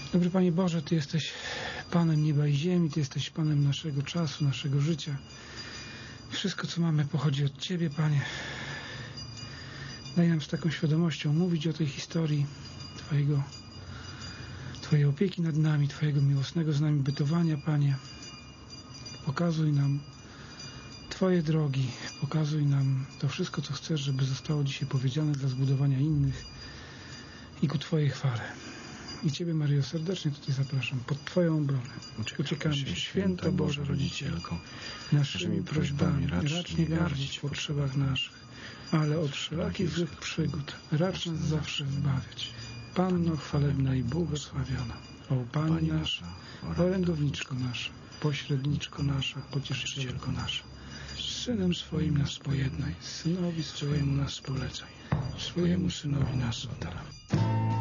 Dobry Panie Boże, Ty jesteś Panem nieba i ziemi, Ty jesteś Panem naszego czasu, naszego życia. Wszystko, co mamy, pochodzi od Ciebie, Panie. Daj nam z taką świadomością mówić o tej historii Twojej opieki nad nami, Twojego miłosnego z nami bytowania, Panie. Pokazuj nam Twoje drogi, pokazuj nam to wszystko, co chcesz, żeby zostało dzisiaj powiedziane dla zbudowania innych i ku Twojej chwale. I Ciebie, Maryjo, serdecznie tutaj zapraszam pod Twoją obronę. Uciekamy się, Święta Boża Rodzicielko, naszymi prośbami racz nie gardzić w potrzebach naszych, ale od wszelakich złych przygód racz nas zawsze zbawiać. Panno chwalebna i błogosławiona, o Pani nasza, orędowniczko nasza, pośredniczko nasza, pocieszycielko nasza, z Synem swoim nas pojednaj, Synowi swojemu nas polecaj, swojemu Synowi nas oddalaj.